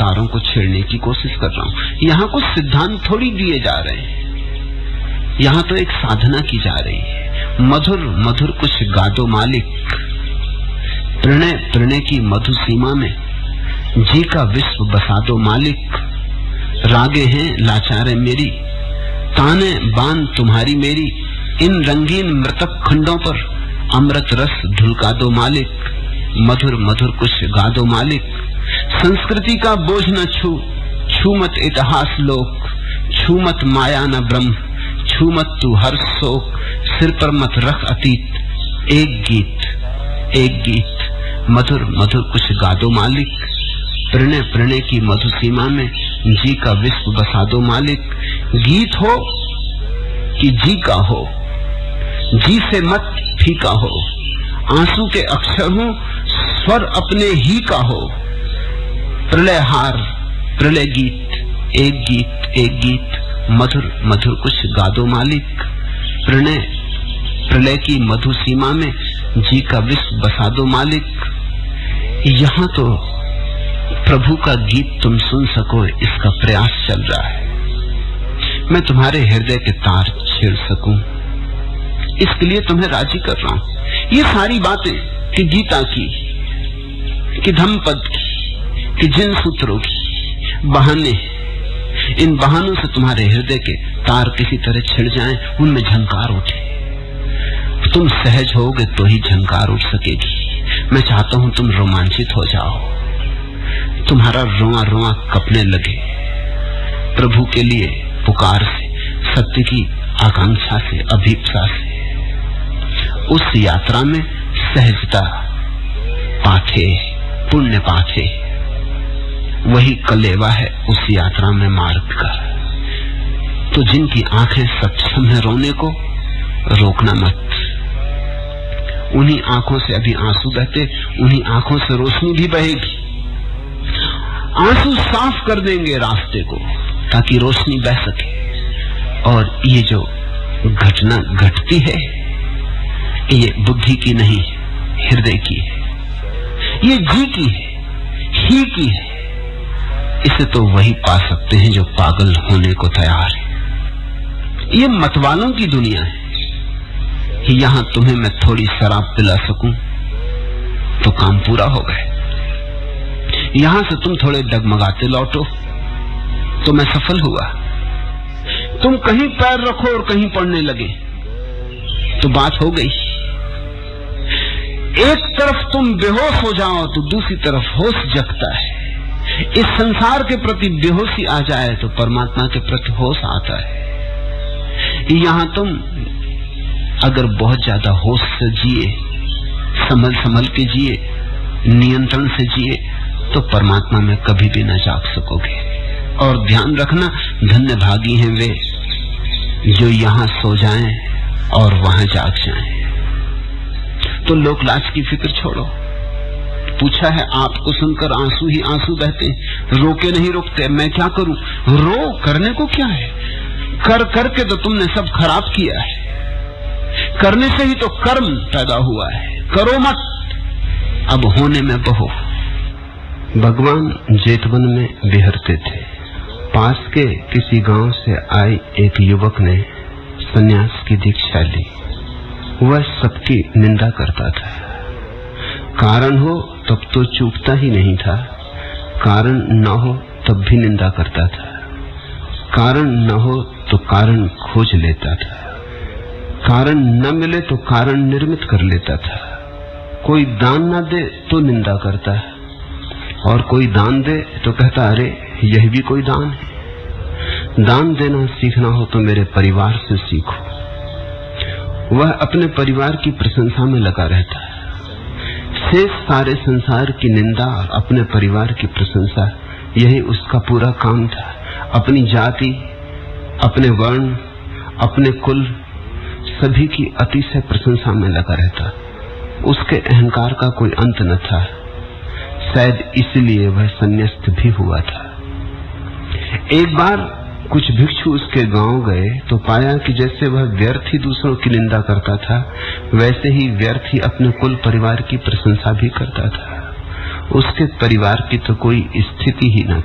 तारों को छेड़ने की कोशिश कर रहा हूं। यहाँ कुछ सिद्धांत थोड़ी दिए जा रहे हैं, यहाँ तो एक साधना की जा रही है। मधुर मधुर कुछ गादो मालिक, प्रणय प्रणय की मधु सीमा में जी का विश्व बसा दो मालिक। रागे हैं लाचारे मेरी, ताने बान तुम्हारी मेरी, इन रंगीन मृतक खंडों पर अमृत रस ढुलका दो मालिक। मधुर मधुर कुछ गा दो मालिक। संस्कृति का बोझ न छू मत इतिहास लोक, छू मत माया न ब्रह्म, छू मत तू हर शोक, सिर पर मत रख अतीत। एक गीत मधुर मधुर कुछ गा दो मालिक। प्रणय प्रणय की मधु सीमा में जी का विश्व बसा दो मालिक। गीत हो कि जी का हो, जी से मत फीका हो, आंसू के अक्षर हो, स्वर अपने ही का हो। प्रलय हार प्रलय गीत, एक गीत मधुर मधुर कुछ गा दो मालिक। प्रणय प्रलय की मधु सीमा में जी का विश्व बसा दो मालिक। यहाँ तो प्रभु का गीत तुम सुन सको, इसका प्रयास चल रहा है। मैं तुम्हारे हृदय के तार छेड़ सकूं, इसके लिए तुम्हें राजी कर रहा हूं। ये सारी बातें कि गीता की, कि धम्मपद की, कि जिन सूत्रों की बहाने, इन बहानों से तुम्हारे हृदय के तार किसी तरह छिड़ जाएं, उनमें झंकार उठे। तुम सहज होगे तो ही झंकार उठ सकेगी। मैं चाहता हूं तुम रोमांचित हो जाओ, तुम्हारा रोआ रोआ कपने लगे प्रभु के लिए पुकार से, सत्य की आकांक्षा से, अभीप्सा से। उस यात्रा में सहजता पाथे, पुण्य पाथे, वही कलेवा है उस यात्रा में मार्ग का। तो जिनकी आंखें सक्षम है रोने को, रोकना मत। उन्हीं आंखों से अभी आंसू बहते, उन्हीं आंखों से रोशनी भी बहेगी। आंसू साफ कर देंगे रास्ते को ताकि रोशनी बह सके। और ये जो घटना घटती है, ये बुद्धि की नहीं, हृदय की है, ये जी की है, ही की है। इसे तो वही पा सकते हैं जो पागल होने को तैयार है। ये मतवालों की दुनिया है। यहां तुम्हें मैं थोड़ी शराब पिला सकूं तो काम पूरा हो गए। यहां से तुम थोड़े डगमगाते लौटो तो मैं सफल हुआ। तुम कहीं पैर रखो और कहीं पड़ने लगे तो बात हो गई। एक तरफ तुम बेहोश हो जाओ तो दूसरी तरफ होश जगता है। इस संसार के प्रति बेहोशी आ जाए तो परमात्मा के प्रति होश आता है। यहां तुम अगर बहुत ज्यादा होश से जिए, संभल संभल के जिए, नियंत्रण से जिए, तो परमात्मा में कभी भी न जाग सकोगे। और ध्यान रखना, धन्य भागी हैं वे जो यहां सो जाएं और वहां जाग जाएं। तो लोक लाज की फिक्र छोड़ो। पूछा है आपको सुनकर आंसू ही आंसू बहते, रोके नहीं रुकते। मैं क्या करूं? रो, करने को क्या है? कर करके तो तुमने सब खराब किया है। करने से ही तो कर्म पैदा हुआ है। करो मत, अब होने में बहो। भगवान जेतवन में बिहरते थे। पास के किसी गांव से आए एक युवक ने सन्यास की दीक्षा ली। वह सबकी निंदा करता था। कारण हो तब तो चूकता ही नहीं था, कारण न हो तब भी निंदा करता था, कारण न हो तो कारण खोज लेता था, कारण न मिले तो कारण निर्मित कर लेता था। कोई दान न दे तो निंदा करता है, और कोई दान दे तो कहता अरे यह भी कोई दान है। दान देना सीखना हो तो मेरे परिवार से सीखो। वह अपने परिवार की प्रशंसा में लगा रहता है। शेष सारे संसार की निंदा और अपने परिवार की प्रशंसा, यही उसका पूरा काम था। अपनी जाति, अपने वर्ण, अपने कुल, सभी की अतिशय प्रशंसा में लगा रहता। उसके अहंकार का कोई अंत न था। शायद इसलिए वह संन्यास्त भी हुआ था। एक बार कुछ भिक्षु उसके गांव गए तो पाया कि जैसे वह व्यर्थ ही दूसरों की निंदा करता था, वैसे ही व्यर्थ ही अपने कुल परिवार की प्रशंसा भी करता था। उसके परिवार की तो कोई स्थिति ही न